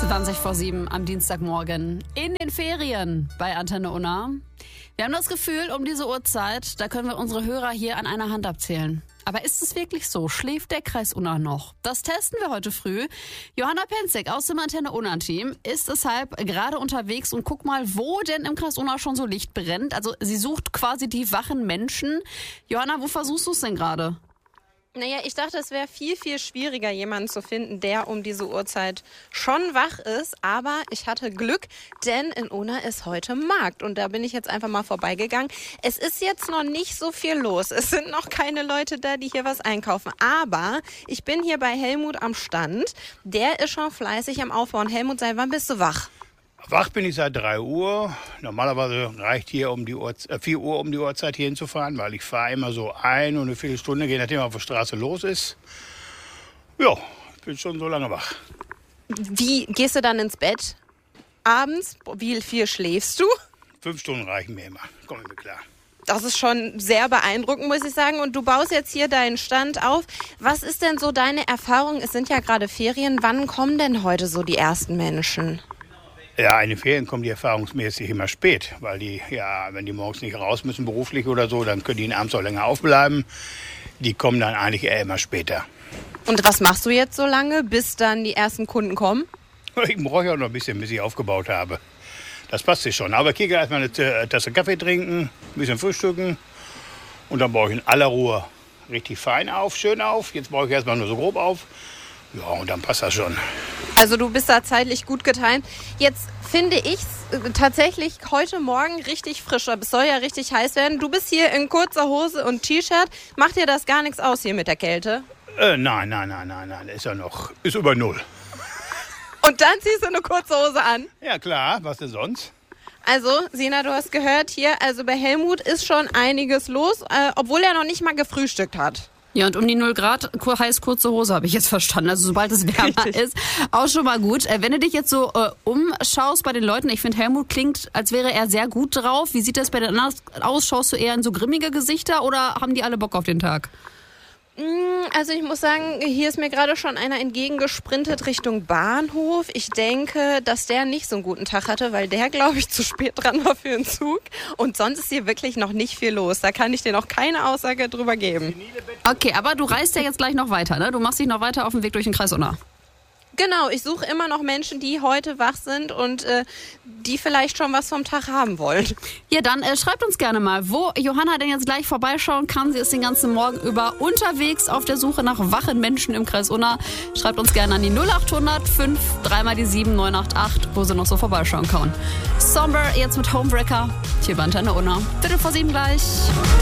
20:07 am Dienstagmorgen in den Ferien bei Antenne Unna. Wir haben das Gefühl, um diese Uhrzeit, da können wir unsere Hörer hier an einer Hand abzählen. Aber ist es wirklich so? Schläft der Kreis Unna noch? Das testen wir heute früh. Johanna Penzig aus dem Antenne Unna-Team ist deshalb gerade unterwegs und guck mal, wo denn im Kreis Unna schon so Licht brennt. Also sie sucht quasi die wachen Menschen. Johanna, wo versuchst du es denn gerade? Naja, ich dachte, es wäre viel, viel schwieriger, jemanden zu finden, der um diese Uhrzeit schon wach ist. Aber ich hatte Glück, denn in Unna ist heute Markt. Und da bin ich jetzt einfach mal vorbeigegangen. Es ist jetzt noch nicht so viel los. Es sind noch keine Leute da, die hier was einkaufen. Aber ich bin hier bei Helmut am Stand. Der ist schon fleißig am Aufbauen. Helmut, seit wann bist du wach? Wach bin ich seit 3 Uhr. Normalerweise reicht hier 4 Uhr um die Uhrzeit hier hinzufahren, weil ich fahre immer so 1 und eine Viertelstunde, je nachdem, was auf der Straße los ist. Ja, ich bin schon so lange wach. Wie gehst du dann ins Bett abends? Wie viel schläfst du? 5 Stunden reichen mir immer, komme ich mir klar. Das ist schon sehr beeindruckend, muss ich sagen. Und du baust jetzt hier deinen Stand auf. Was ist denn so deine Erfahrung? Es sind ja gerade Ferien. Wann kommen denn heute so die ersten Menschen? Ja, in den Ferien kommen die erfahrungsmäßig immer spät, weil die, ja, wenn die morgens nicht raus müssen beruflich oder so, dann können die abends auch länger aufbleiben. Die kommen dann eigentlich eher immer später. Und was machst du jetzt so lange, bis dann die ersten Kunden kommen? Ich brauche ja noch ein bisschen, bis ich aufgebaut habe. Das passt sich schon. Aber ich gehe erstmal eine Tasse Kaffee trinken, ein bisschen frühstücken und dann baue ich in aller Ruhe richtig fein auf, schön auf. Jetzt baue ich erstmal nur so grob auf. Ja, und dann passt das schon. Also du bist da zeitlich gut getimt. Jetzt finde ich es tatsächlich heute Morgen richtig frisch. Es soll ja richtig heiß werden. Du bist hier in kurzer Hose und T-Shirt. Macht dir das gar nichts aus hier mit der Kälte? Nein. Ist über 0. Und dann ziehst du eine kurze Hose an? Ja klar, was denn sonst? Also, Sina, du hast gehört hier, also bei Helmut ist schon einiges los, obwohl er noch nicht mal gefrühstückt hat. Ja, und um die 0 Grad heiß kurze Hose, habe ich jetzt verstanden. Also sobald es wärmer ist, auch schon mal gut. Wenn du dich jetzt so umschaust bei den Leuten, ich finde, Helmut klingt, als wäre er sehr gut drauf. Wie sieht das bei den anderen aus? Schaust du eher in so grimmige Gesichter oder haben die alle Bock auf den Tag? Also ich muss sagen, hier ist mir gerade schon einer entgegengesprintet Richtung Bahnhof. Ich denke, dass der nicht so einen guten Tag hatte, weil der, glaube ich, zu spät dran war für den Zug. Und sonst ist hier wirklich noch nicht viel los. Da kann ich dir noch keine Aussage drüber geben. Okay, aber du reist ja jetzt gleich noch weiter, ne? Du machst dich noch weiter auf dem Weg durch den Kreis Unna. Genau, ich suche immer noch Menschen, die heute wach sind und die vielleicht schon was vom Tag haben wollen. Ja, dann schreibt uns gerne mal, wo Johanna denn jetzt gleich vorbeischauen kann. Sie ist den ganzen Morgen über unterwegs auf der Suche nach wachen Menschen im Kreis Unna. Schreibt uns gerne an die 0800 5 3 die 7 988, wo sie noch so vorbeischauen kann. Somber jetzt mit Homebreaker hier bei Antenne Unna. 7:15 gleich.